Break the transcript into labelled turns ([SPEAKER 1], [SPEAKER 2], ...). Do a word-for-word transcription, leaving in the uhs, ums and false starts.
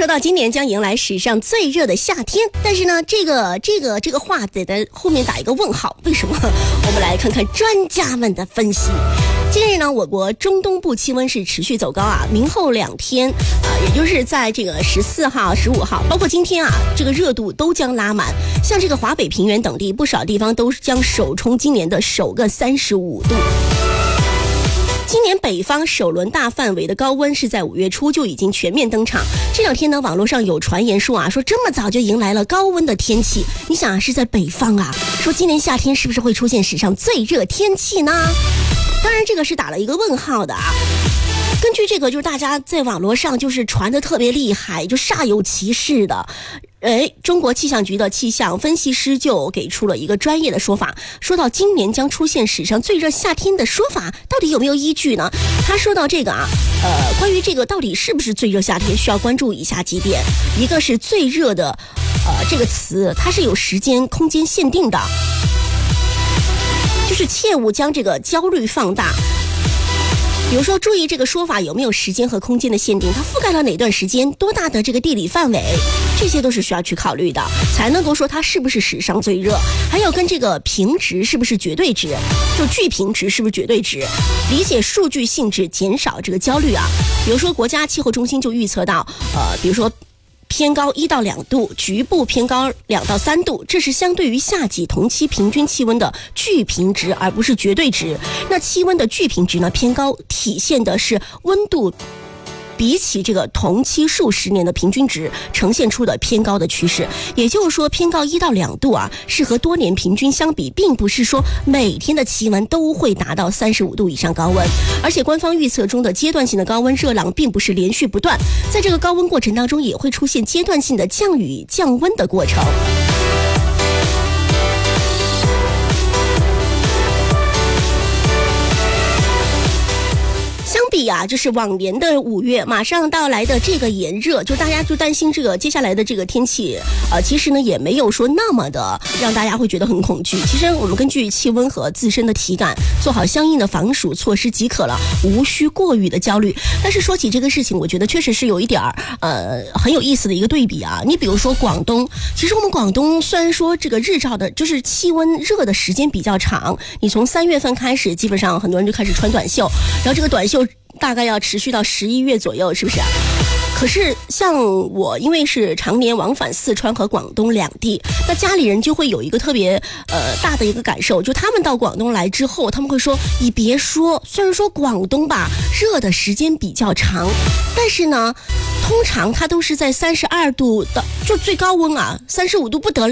[SPEAKER 1] 说到今年将迎来史上最热的夏天，但是呢，这个这个这个话得在后面打一个问号，为什么？我们来看看专家们的分析。近日呢，我国中东部气温是持续走高啊，明后两天啊，也就是在这个十四号、十五号，包括今天啊，这个热度都将拉满。像这个华北平原等地，不少地方都将首冲今年的首个三十五度。今年北方首轮大范围的高温是在五月初就已经全面登场。这两天呢，网络上有传言说啊，说这么早就迎来了高温的天气。你想啊，是在北方啊，说今年夏天是不是会出现史上最热天气呢？当然，这个是打了一个问号的啊。根据这个，就是大家在网络上就是传得特别厉害，就煞有其事的。哎，中国气象局的气象分析师就给出了一个专业的说法，说到今年将出现史上最热夏天的说法，到底有没有依据呢？他说到这个啊，呃，关于这个到底是不是最热夏天，需要关注以下几点。一个是最热的，呃，这个词它是有时间、空间限定的，就是切勿将这个焦虑放大。比如说，注意这个说法有没有时间和空间的限定，它覆盖了哪段时间，多大的这个地理范围，这些都是需要去考虑的，才能够说它是不是史上最热。还有跟这个平值是不是绝对值，就巨平值是不是绝对值，理解数据性质，减少这个焦虑啊。比如说，国家气候中心就预测到，呃，比如说偏高一到两度，局部偏高两到三度，这是相对于夏季同期平均气温的巨平值，而不是绝对值。那气温的巨平值呢偏高，体现的是温度比起这个同期数十年的平均值呈现出的偏高的趋势。也就是说，偏高一到两度啊，是和多年平均相比，并不是说每天的气温都会达到三十五度以上高温。而且官方预测中的阶段性的高温热浪并不是连续不断，在这个高温过程当中也会出现阶段性的降雨降温的过程。相比啊，就是往年的五月马上到来的这个炎热，就大家就担心这个接下来的这个天气，呃，其实呢也没有说那么的让大家会觉得很恐惧。其实我们根据气温和自身的体感，做好相应的防暑措施即可了，无需过于的焦虑。但是说起这个事情，我觉得确实是有一点儿呃很有意思的一个对比啊。你比如说广东，其实我们广东虽然说这个日照的，就是气温热的时间比较长，你从三月份开始，基本上很多人就开始穿短袖，然后这个短袖大概要持续到十一月左右，是不是啊？可是像我，因为是常年往返四川和广东两地，那家里人就会有一个特别呃大的一个感受，就他们到广东来之后，他们会说，你别说，虽然说广东吧热的时间比较长，但是呢，通常它都是在三十二度的，就最高温啊，三十五度不得了。